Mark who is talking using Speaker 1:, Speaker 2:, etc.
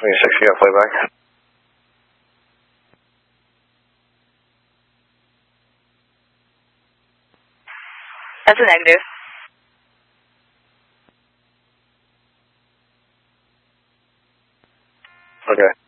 Speaker 1: 26, you got playback.
Speaker 2: That's a negative.
Speaker 1: Okay.